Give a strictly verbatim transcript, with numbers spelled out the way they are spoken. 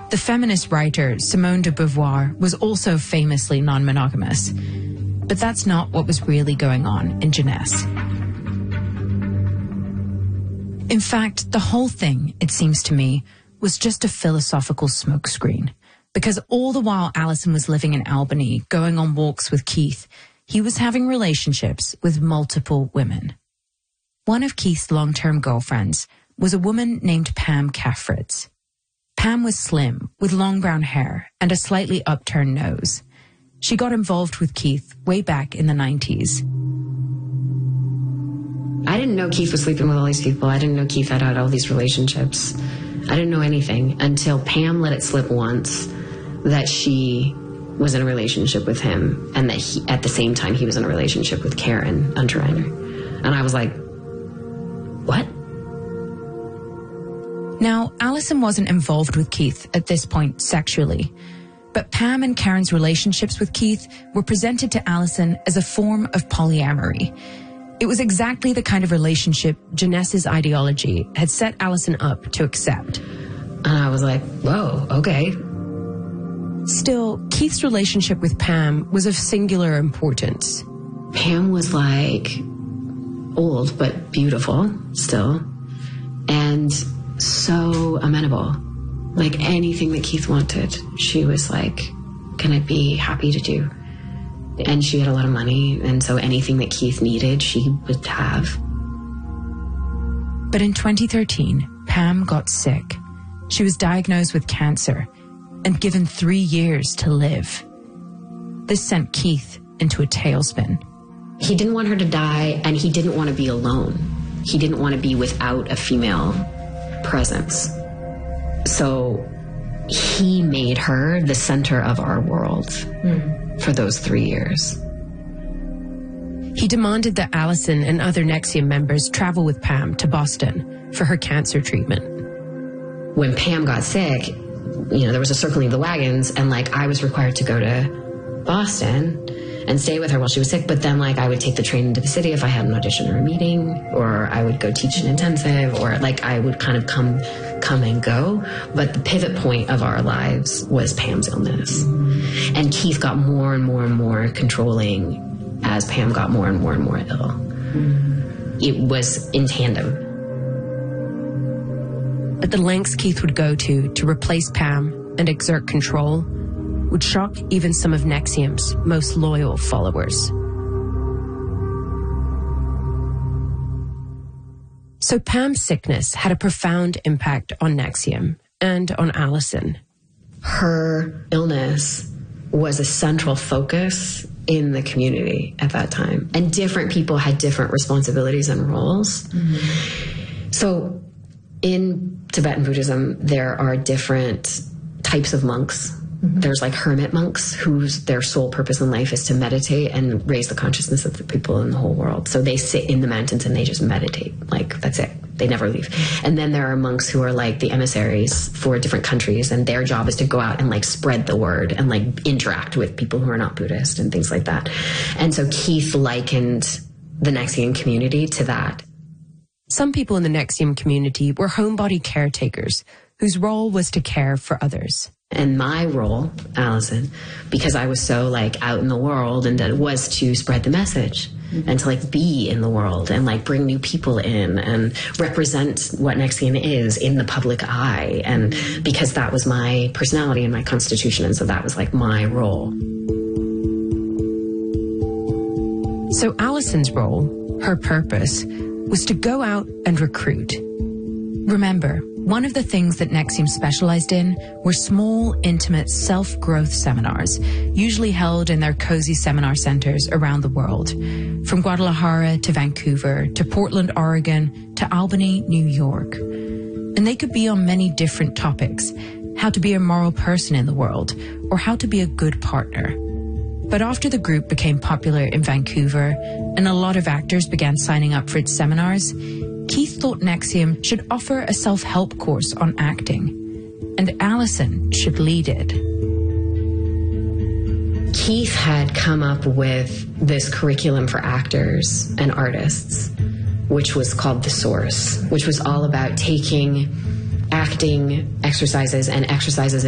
The feminist writer Simone de Beauvoir was also famously non-monogamous. But that's not what was really going on in Jeunesse. In fact, the whole thing, it seems to me, was just a philosophical smokescreen. Because all the while Alison was living in Albany, going on walks with Keith, he was having relationships with multiple women. One of Keith's long-term girlfriends was a woman named Pam Caffritz. Pam was slim, with long brown hair and a slightly upturned nose. She got involved with Keith way back in the nineties. I didn't know Keith was sleeping with all these people. I didn't know Keith had had all these relationships. I didn't know anything until Pam let it slip once that she was in a relationship with him and that he, at the same time he was in a relationship with Karen Unterreiner. And I was like, what? Now, Alison wasn't involved with Keith at this point sexually, but Pam and Karen's relationships with Keith were presented to Alison as a form of polyamory. It was exactly the kind of relationship Jeunesse's ideology had set Alison up to accept. And I was like, whoa, okay. Still, Keith's relationship with Pam was of singular importance. Pam was like old but beautiful still, and so amenable. Like anything that Keith wanted, she was like gonna be happy to do. And she had a lot of money, and so anything that Keith needed, she would have. But in twenty thirteen, Pam got sick. She was diagnosed with cancer and given three years to live. This sent Keith into a tailspin. He didn't want her to die, and he didn't want to be alone. He didn't want to be without a female presence. So he made her the center of our world. Mm. For those three years. He demanded that Alison and other NXIVM members travel with Pam to Boston for her cancer treatment. When Pam got sick, you know, there was a circling of the wagons, and like I was required to go to Boston and stay with her while she was sick, but then like I would take the train into the city if I had an audition or a meeting, or I would go teach an intensive, or like I would kind of come come and go. But the pivot point of our lives was Pam's illness. And Keith got more and more and more controlling as Pam got more and more and more ill. It was in tandem. But the lengths Keith would go to to replace Pam and exert control would shock even some of NXIVM's most loyal followers. So Pam's sickness had a profound impact on NXIVM and on Alison. Her illness was a central focus in the community at that time. And different people had different responsibilities and roles. Mm-hmm. So in Tibetan Buddhism, there are different types of monks. Mm-hmm. There's like hermit monks whose their sole purpose in life is to meditate and raise the consciousness of the people in the whole world. So they sit in the mountains and they just meditate. Like, that's it. They never leave. And then there are monks who are like the emissaries for different countries, and their job is to go out and like spread the word and like interact with people who are not Buddhist and things like that. And so Keith likened the NXIVM community to that. Some people in the NXIVM community were homebody caretakers whose role was to care for others. And my role, Alison, because I was so like out in the world, and that was to spread the message. Mm-hmm. And to like be in the world and like bring new people in and represent what NXIVM is in the public eye. And because that was my personality and my constitution, and so that was like my role. So Alison's role, her purpose, was to go out and recruit. Remember, one of the things that NXIVM specialized in were small, intimate self-growth seminars, usually held in their cozy seminar centers around the world, from Guadalajara to Vancouver, to Portland, Oregon, to Albany, New York. And they could be on many different topics: how to be a moral person in the world, or how to be a good partner. But after the group became popular in Vancouver, and a lot of actors began signing up for its seminars, Keith thought NXIVM should offer a self-help course on acting, and Alison should lead it. Keith had come up with this curriculum for actors and artists, which was called The Source, which was all about taking acting exercises and exercises